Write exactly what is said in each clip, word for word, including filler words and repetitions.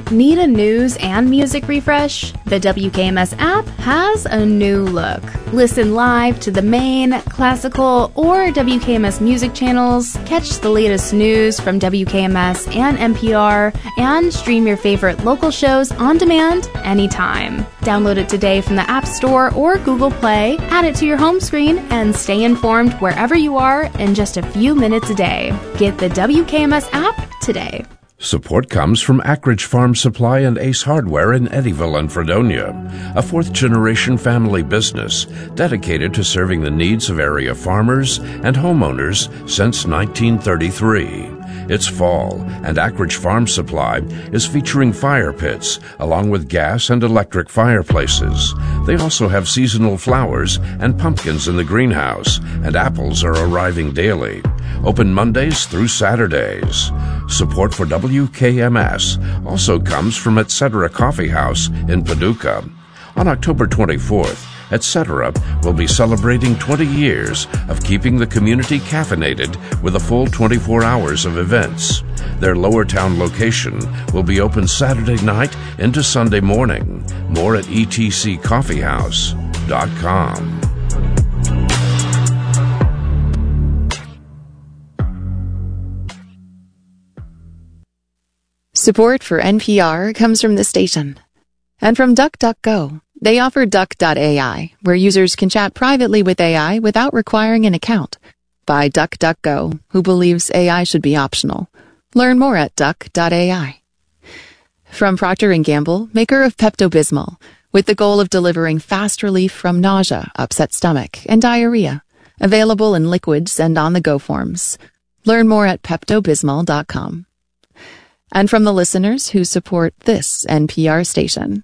Need a news and music refresh? The W K M S app has a new look. Listen live to the main, classical, or W K M S music channels, catch the latest news from W K M S and N P R, and stream your favorite local shows on demand anytime. Download it today from the App Store or Google Play, add it to your home screen, and stay informed wherever you are in just a few minutes a day. Get the W K M S app today. Support comes from Ackridge Farm Supply and Ace Hardware in Eddyville and Fredonia, a fourth-generation family business dedicated to serving the needs of area farmers and homeowners since nineteen thirty-three. It's fall, and Ackridge Farm Supply is featuring fire pits, along with gas and electric fireplaces. They also have seasonal flowers and pumpkins in the greenhouse, and apples are arriving daily. Open Mondays through Saturdays. Support for W K M S also comes from Et Cetera Coffee House in Paducah. On October twenty-fourth, Et Cetera will be celebrating twenty years of keeping the community caffeinated with a full twenty-four hours of events. Their Lower Town location will be open Saturday night into Sunday morning. More at E T C coffee house dot com. Support for N P R comes from the station and from DuckDuckGo. They offer Duck dot A I, where users can chat privately with A I without requiring an account. By DuckDuckGo, who believes A I should be optional. Learn more at Duck dot A I. From Procter and Gamble, maker of Pepto-Bismol, with the goal of delivering fast relief from nausea, upset stomach, and diarrhea. Available in liquids and on-the-go forms. Learn more at Pepto Bismol dot com. And from the listeners who support this N P R station.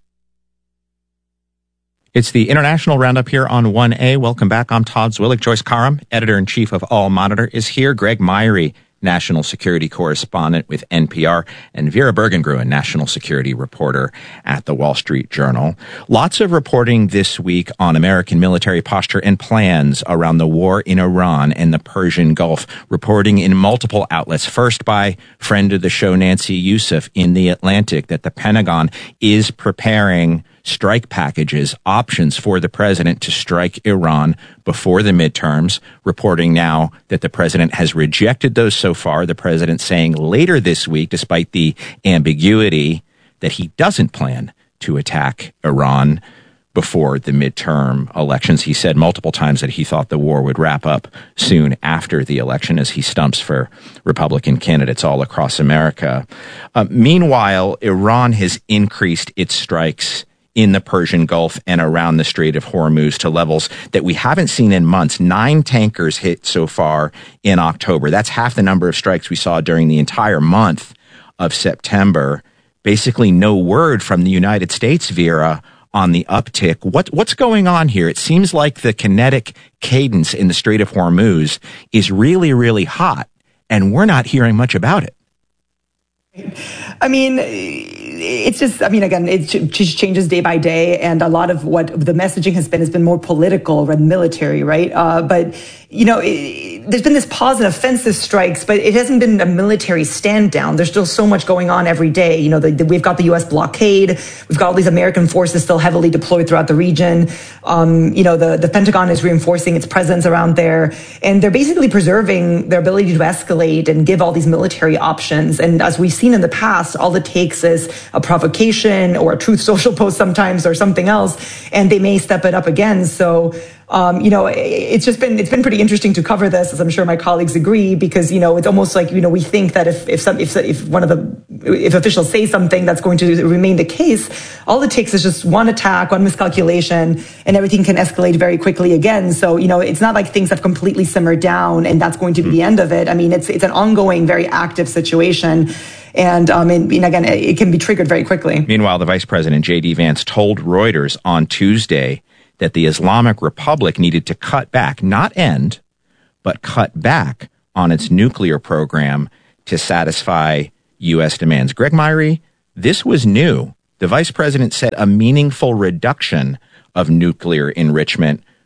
It's the International Roundup here on one A. Welcome back. I'm Todd Zwillich. Joyce Karam, editor-in-chief of All Monitor, is here. Greg Myrie, national security correspondent with N P R, and Vera Bergengruen, national security reporter at the Wall Street Journal. Lots of reporting this week on American military posture and plans around the war in Iran and the Persian Gulf, reporting in multiple outlets. First by friend of the show, Nancy Youssef, in The Atlantic, that the Pentagon is preparing strike packages, options for the president to strike Iran before the midterms, reporting now that the president has rejected those so far. The president saying later this week, despite the ambiguity, that he doesn't plan to attack Iran before the midterm elections. He said multiple times that he thought the war would wrap up soon after the election as he stumps for Republican candidates all across America. Uh, meanwhile, Iran has increased its strikes in the Persian Gulf and around the Strait of Hormuz to levels that we haven't seen in months. Nine tankers hit so far in October. That's half the number of strikes we saw during the entire month of September. Basically no word from the United States, Vera, on the uptick. What, what's going on here? It seems like the kinetic cadence in the Strait of Hormuz is really, really hot, and we're not hearing much about it. I mean, it's just, I mean, again, it just changes day by day. And a lot of what the messaging has been has been more political and military, right? Uh, but, you know, it, there's been this pause in offensive strikes, but it hasn't been a military stand down. There's still so much going on every day. You know, the, the, we've got the U S blockade. We've got all these American forces still heavily deployed throughout the region. Um, you know, the, the Pentagon is reinforcing its presence around there. And they're basically preserving their ability to escalate and give all these military options. And as we've seen in the past, all it takes is a provocation or a Truth Social post sometimes or something else, and they may step it up again. So, um, you know, it's just been, it's been pretty interesting to cover this, as I'm sure my colleagues agree, because, you know, it's almost like, you know, we think that if, if some, if, if one of the, if officials say something that's going to remain the case, all it takes is just one attack, one miscalculation, and everything can escalate very quickly again. So, you know, it's not like things have completely simmered down and that's going to be the end of it. I mean, it's, it's an ongoing, very active situation. And, um, and, and again, it can be triggered very quickly. Meanwhile, the Vice President, J D Vance, told Reuters on Tuesday that the Islamic Republic needed to cut back, not end, but cut back on its nuclear program to satisfy U S demands. Greg Myrie, this was new. The Vice President said a meaningful reduction of nuclear enrichment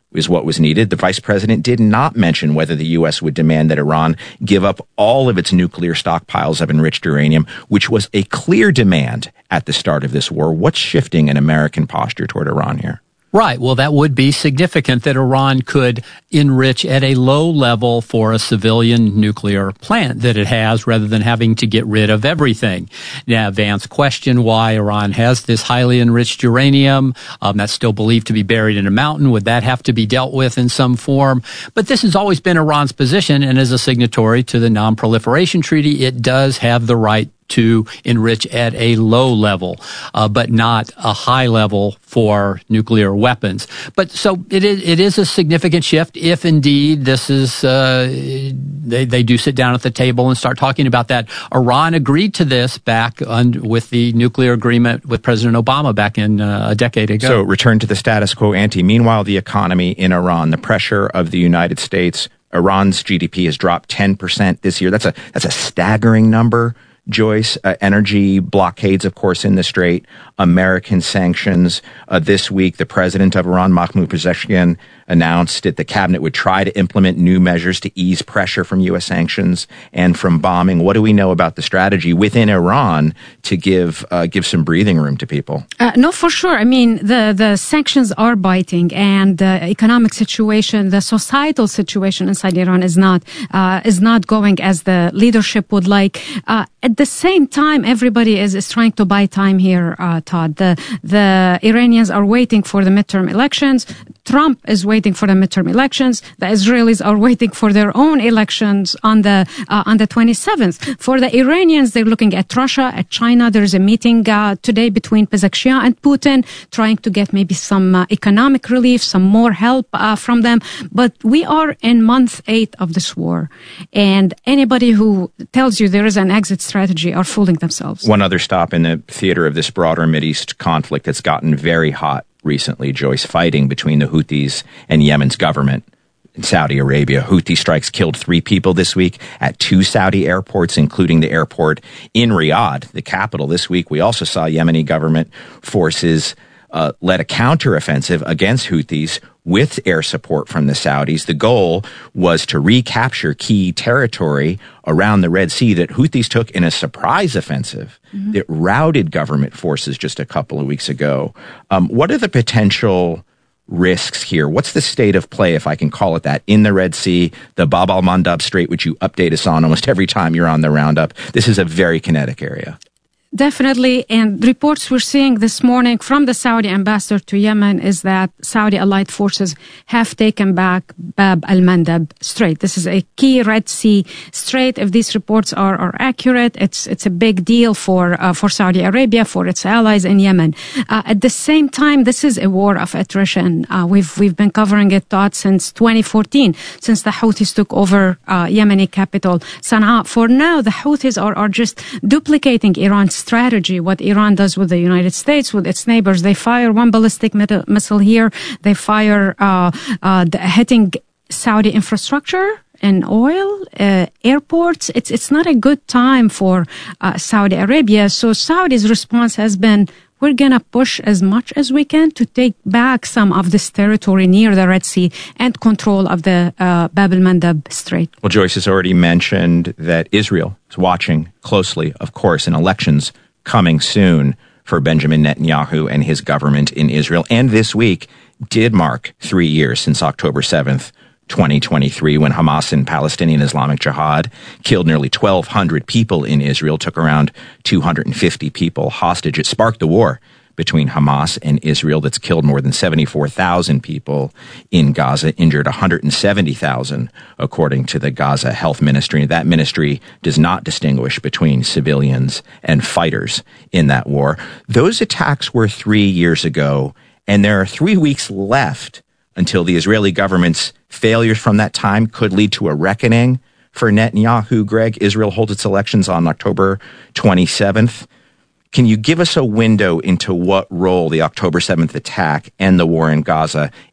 is what was needed. The vice president did not mention whether the U S would demand that Iran give up all of its nuclear stockpiles of enriched uranium, which was a clear demand at the start of this war. What's shifting in American posture toward Iran here? Right. Well, that would be significant that Iran could enrich at a low level for a civilian nuclear plant that it has rather than having to get rid of everything. Now, Vance questioned why Iran has this highly enriched uranium um, that's still believed to be buried in a mountain. Would that have to be dealt with in some form? But this has always been Iran's position, and as a signatory to the Non-Proliferation Treaty, it does have the right to enrich at a low level, uh, but not a high level for nuclear weapons. But so it is, it is a significant shift if indeed this is, uh, they, they do sit down at the table and start talking about that. Iran agreed to this back on, with the nuclear agreement with President Obama back in uh, a decade ago. So return to the status quo ante. Meanwhile, the economy in Iran, the pressure of the United States, Iran's G D P has dropped ten percent this year. That's a, that's a staggering number. Joyce, uh, energy blockades, of course, in the Strait, American sanctions. Uh, this week, the president of Iran, Mahmoud Pezeshkian, announced that the cabinet would try to implement new measures to ease pressure from U S sanctions and from bombing. What do we know about the strategy within Iran to give uh, give some breathing room to people? Uh, no, for sure. I mean, the, the sanctions are biting, and the economic situation, the societal situation inside Iran is not uh, is not going as the leadership would like. Uh, at the same time, everybody is, is trying to buy time here, uh, Todd. The the Iranians are waiting for the midterm elections. Trump is waiting for the midterm elections. The Israelis are waiting for their own elections on the uh, on the twenty-seventh. For the Iranians, they're looking at Russia, at China. There's a meeting uh, today between Pezeshkian and Putin, trying to get maybe some uh, economic relief, some more help uh, from them. But we are in month eight of this war, and anybody who tells you there is an exit strategy are fooling themselves. One other stop in the theater of this broader Mideast conflict that's gotten very hot recently, Joyce, fighting between the Houthis and Yemen's government in Saudi Arabia. Houthi strikes killed three people this week at two Saudi airports, including the airport in Riyadh, the capital. This week, we also saw Yemeni government forces uh, led a counteroffensive against Houthis with air support from the Saudis. The goal was to recapture key territory around the Red Sea that Houthis took in a surprise offensive mm-hmm. that routed government forces just a couple of weeks ago. Um, what are the potential risks here? What's the state of play, if I can call it that, in the Red Sea, the Bab al-Mandab Strait, which you update us on almost every time you're on the roundup? This is a very kinetic area. Definitely, and reports we're seeing this morning from the Saudi ambassador to Yemen is that Saudi allied forces have taken back Bab al-Mandab Strait. This is a key Red Sea strait. If these reports are, are accurate, it's it's a big deal for uh, for Saudi Arabia, for its allies in Yemen. Uh, at the same time, this is a war of attrition. Uh, we've we've been covering it, Todd, since twenty fourteen, since the Houthis took over uh, Yemeni capital Sana'a. For now, the Houthis are are just duplicating Iran's strategy, what Iran does with the United States, with its neighbors. They fire one ballistic missile here. They fire uh, uh, the, hitting Saudi infrastructure and oil, uh, airports. It's it's not a good time for uh, Saudi Arabia. So Saudi's response has been, we're going to push as much as we can to take back some of this territory near the Red Sea and control of the uh, Bab al-Mandab Strait. Well, Joyce has already mentioned that Israel is watching closely, of course, in elections coming soon for Benjamin Netanyahu and his government in Israel. And this week did mark three years since October seventh, twenty twenty-three, when Hamas and Palestinian Islamic Jihad killed nearly twelve hundred people in Israel, took around two hundred fifty people hostage. It sparked the war between Hamas and Israel that's killed more than seventy-four thousand people in Gaza, injured one hundred seventy thousand, according to the Gaza Health Ministry. That ministry does not distinguish between civilians and fighters in that war. Those attacks were three years ago, and there are three weeks left until the Israeli government's failures from that time could lead to a reckoning for Netanyahu. Greg, Israel holds its elections on October twenty-seventh. Can you give us a window into what role the October seventh attack and the war in Gaza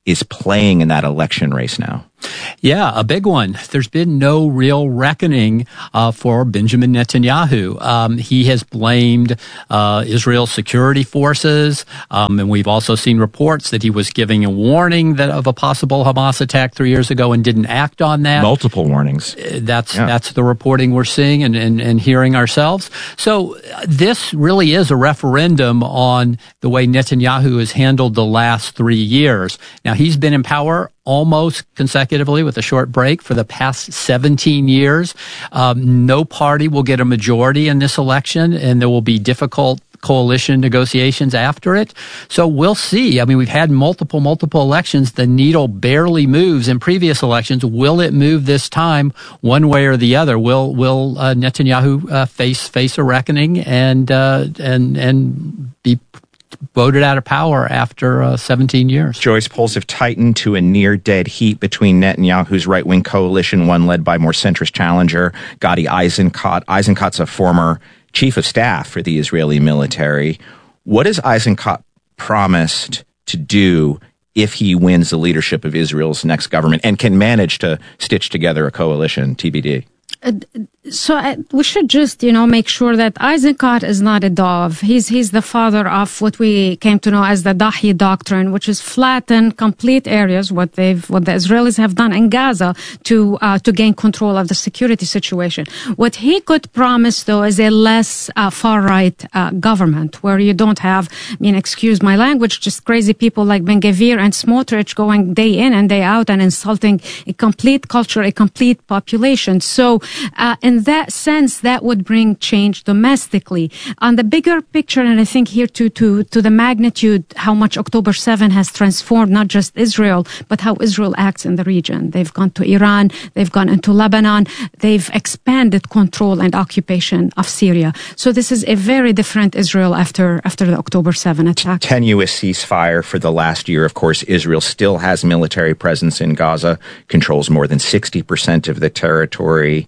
is playing in that election race now? Yeah, a big one. There's been no real reckoning uh, for Benjamin Netanyahu. Um, he has blamed uh, Israel's security forces, um, and we've also seen reports that he was giving a warning that of a possible Hamas attack three years ago and didn't act on that. Multiple warnings. Uh, that's yeah. that's the reporting we're seeing and, and, and hearing ourselves. So uh, this really is a referendum on the way Netanyahu has handled the last three years. Now, he's been in power almost consecutively with a short break for the past seventeen years. Um, no party will get a majority in this election, and there will be difficult coalition negotiations after it. So we'll see. I mean, we've had multiple, multiple elections. The needle barely moves in previous elections. Will it move this time one way or the other? Will will uh, Netanyahu uh, face face a reckoning and uh, and and be voted out of power after uh, seventeen years? Joyce, polls have tightened to a near-dead heat between Netanyahu's right-wing coalition, one led by more centrist challenger Gadi Eisenkot. Eisenkot's a former chief of staff for the Israeli military. What has Eisenkot promised to do if he wins the leadership of Israel's next government and can manage to stitch together a coalition, T B D? Uh, so uh, we should just, you know, make sure that Eisenkot is not a dove. He's he's the father of what we came to know as the Dahi doctrine, which is flatten complete areas, what they've what the Israelis have done in Gaza to uh, to gain control of the security situation. What he could promise, though, is a less uh, far right uh, government where you don't have, I mean, excuse my language, just crazy people like Ben Gvir and Smotrich going day in and day out and insulting a complete culture, a complete population. So. Uh, in that sense, that would bring change domestically. On the bigger picture, and I think here to, to, to the magnitude, how much October seventh has transformed not just Israel, but how Israel acts in the region. They've gone to Iran, they've gone into Lebanon, they've expanded control and occupation of Syria. So this is a very different Israel after, after the October seventh attack. Tenuous ceasefire for the last year. Of course, Israel still has military presence in Gaza, controls more than sixty percent of the territory.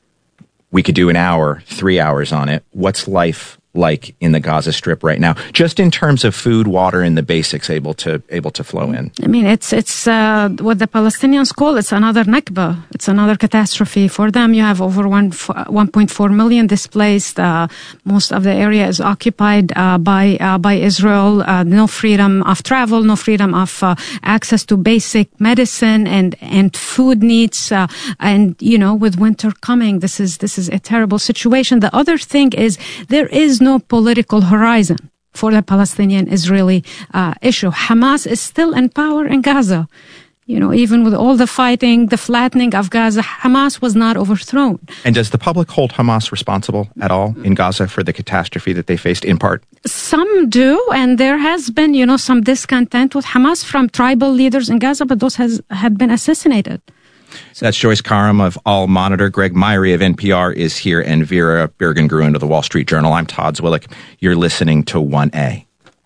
We could do an hour, three hours on it. What's life like in the Gaza Strip right now, just in terms of food, water, and the basics able to able to flow in? I mean, it's it's uh, what the Palestinians call it's another Nakba. It's another catastrophe for them. You have over one one point four million displaced. Uh, most of the area is occupied uh, by uh, by Israel. Uh, no freedom of travel, no freedom of uh, access to basic medicine and and food needs. Uh, and you know, with winter coming, this is this is a terrible situation. The other thing is there is no political horizon for the Palestinian-Israeli uh, issue. Hamas is still in power in Gaza. You know, even with all the fighting, the flattening of Gaza, Hamas was not overthrown. And does the public hold Hamas responsible at all in Gaza for the catastrophe that they faced in part? Some do, and there has been, you know, some discontent with Hamas from tribal leaders in Gaza, but those has had been assassinated. So that's Joyce Karam of All Monitor. Greg Myrie of N P R is here, and Vera Bergengruen of the Wall Street Journal. I'm Todd Zwillich. You're listening to one A.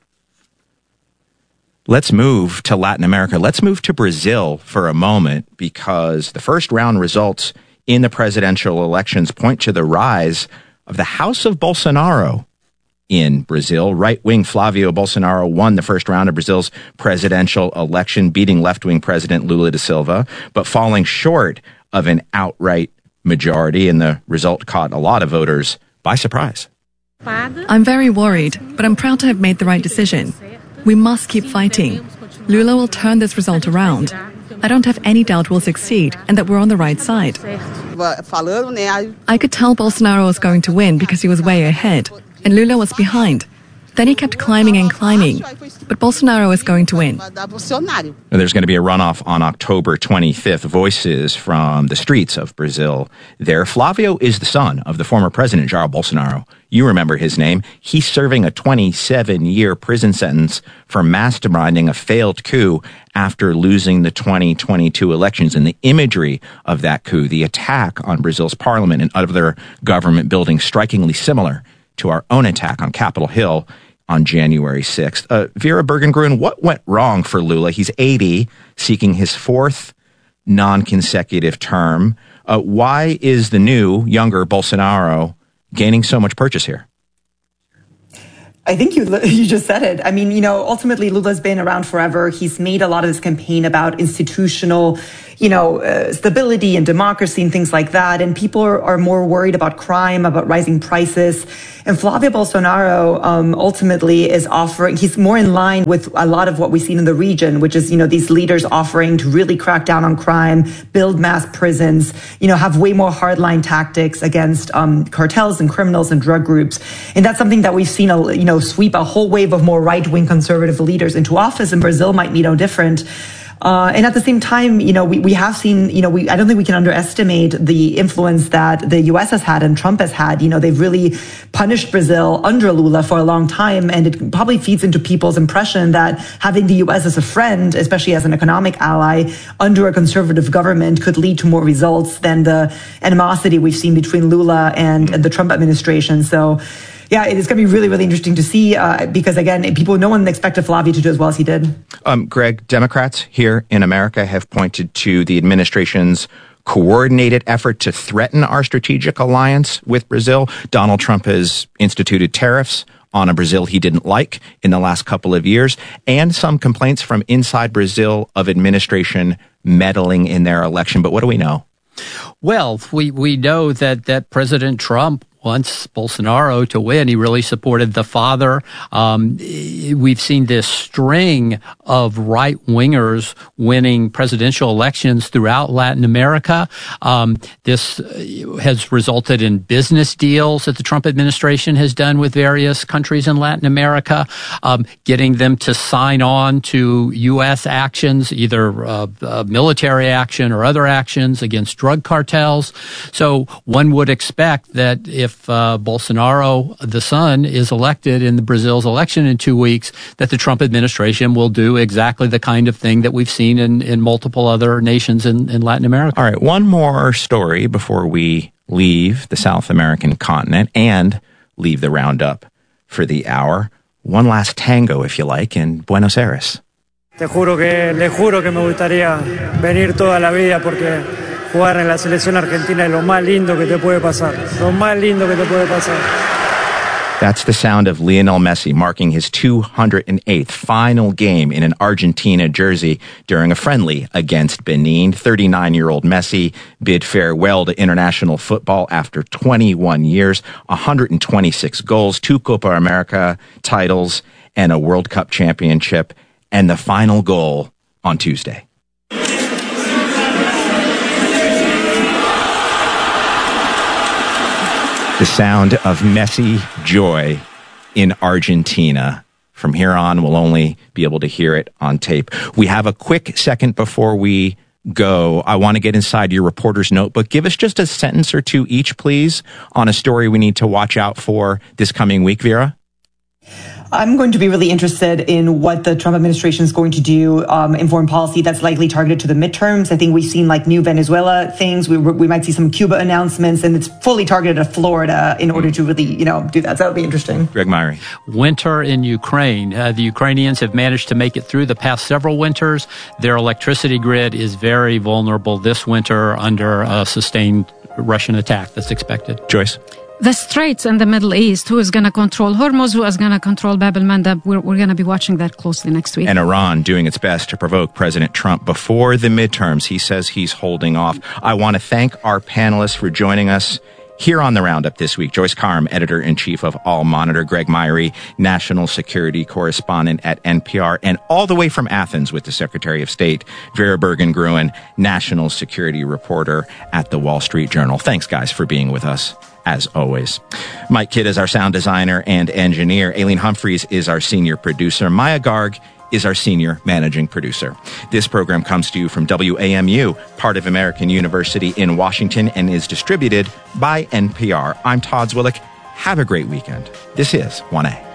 Let's move to Latin America. Let's move to Brazil for a moment, because the first round results in the presidential elections point to the rise of the House of Bolsonaro in Brazil. Right-wing Flavio Bolsonaro won the first round of Brazil's presidential election, beating left-wing President Lula da Silva, but falling short of an outright majority, and the result caught a lot of voters by surprise. I'm very worried, but I'm proud to have made the right decision. We must keep fighting. Lula will turn this result around. I don't have any doubt we'll succeed and that we're on the right side. I could tell Bolsonaro was going to win because he was way ahead, and Lula was behind. Then he kept climbing and climbing, but Bolsonaro is going to win. There's going to be a runoff on October twenty-fifth. Voices from the streets of Brazil there. Flavio is the son of the former president, Jair Bolsonaro. You remember his name. He's serving a twenty-seven-year prison sentence for masterminding a failed coup after losing the twenty twenty-two elections. And the imagery of that coup, the attack on Brazil's parliament and other government buildings, strikingly similar to our own attack on Capitol Hill on January sixth. Uh, Vera Bergengruen, what went wrong for Lula? He's eighty, seeking his fourth non-consecutive term. Uh, why is the new, younger Bolsonaro gaining so much purchase here? I think you you just said it. I mean, you know, ultimately Lula's been around forever. He's made a lot of this campaign about institutional, you know, uh, stability and democracy and things like that. And people are, are more worried about crime, about rising prices. And Flavio Bolsonaro um, ultimately is offering, he's more in line with a lot of what we've seen in the region, which is, you know, these leaders offering to really crack down on crime, build mass prisons, you know, have way more hardline tactics against um, cartels and criminals and drug groups. And that's something that we've seen, a, you know, sweep a whole wave of more right-wing conservative leaders into office, and Brazil might be no different. Uh, and at the same time, you know, we, we have seen, you know, we, I don't think we can underestimate the influence that the U S has had and Trump has had. You know, they've really punished Brazil under Lula for a long time. And it probably feeds into people's impression that having the U S as a friend, especially as an economic ally under a conservative government, could lead to more results than the animosity we've seen between Lula and, and the Trump administration. So, yeah, it's going to be really, really interesting to see uh, because, again, people, no one expected Flavio to do as well as he did. Um, Greg, Democrats here in America have pointed to the administration's coordinated effort to threaten our strategic alliance with Brazil. Donald Trump has instituted tariffs on a Brazil he didn't like in the last couple of years, and some complaints from inside Brazil of administration meddling in their election. But what do we know? Well, we, we know that, that President Trump wants Bolsonaro to win. He really supported the father. Um, we've seen this string of right-wingers winning presidential elections throughout Latin America. Um, this has resulted in business deals that the Trump administration has done with various countries in Latin America, um, getting them to sign on to U S actions, either uh, uh, military action or other actions against drug cartels. So one would expect that if If uh, Bolsonaro, the son, is elected in the Brazil's election in two weeks, that the Trump administration will do exactly the kind of thing that we've seen in, in multiple other nations in, in Latin America. All right, one more story before we leave the South American continent and leave the roundup for the hour. One last tango, if you like, in Buenos Aires. Te juro que, le juro que me gustaría venir toda la vida porque jugar en la selección argentina es lo más lindo que te puede pasar. Lo más lindo que te puede pasar. That's the sound of Lionel Messi marking his two hundred eighth final game in an Argentina jersey during a friendly against Benin. thirty-nine-year-old Messi bid farewell to international football after twenty-one years, one hundred twenty-six goals, two Copa America titles, and a World Cup championship, and the final goal on Tuesday. The sound of Messi joy in Argentina. From here on, we'll only be able to hear it on tape. We have a quick second before we go. I want to get inside your reporter's notebook. Give us just a sentence or two each, please, on a story we need to watch out for this coming week, Vera. I'm going to be really interested in what the Trump administration is going to do um, in foreign policy that's likely targeted to the midterms. I think we've seen like new Venezuela things. We, we might see some Cuba announcements, and it's fully targeted at Florida in order to really, you know, do that. So that'll be interesting. Greg Myrie. Winter in Ukraine. Uh, the Ukrainians have managed to make it through the past several winters. Their electricity grid is very vulnerable this winter under a sustained Russian attack that's expected. Joyce. The Straits in the Middle East, who is going to control Hormuz, who is going to control Bab el-Mandeb. We're, we're going to be watching that closely next week. And Iran doing its best to provoke President Trump before the midterms. He says he's holding off. I want to thank our panelists for joining us here on the Roundup this week. Joyce Karam, editor-in-chief of All Monitor. Greg Myrie, national security correspondent at N P R. And all the way from Athens with the Secretary of State, Vera Bergen-Gruen, national security reporter at the Wall Street Journal. Thanks, guys, for being with us, as always. Mike Kidd is our sound designer and engineer. Aileen Humphreys is our senior producer. Maya Garg is our senior managing producer. This program comes to you from W A M U, part of American University in Washington, and is distributed by N P R. I'm Todd Zwillich. Have a great weekend. This is one A.